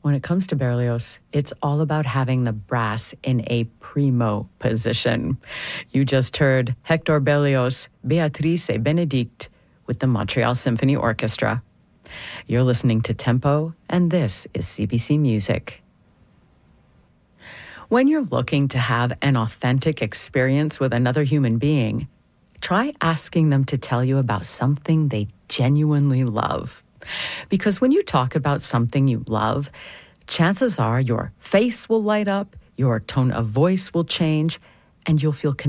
When it comes to Berlioz, it's all about having the brass in a primo position. You just heard Hector Berlioz, Beatrice Benedict with the Montreal Symphony Orchestra. You're listening to Tempo, and this is CBC Music. When you're looking to have an authentic experience with another human being, try asking them to tell you about something they genuinely love. Because when you talk about something you love, chances are your face will light up, your tone of voice will change, and you'll feel connected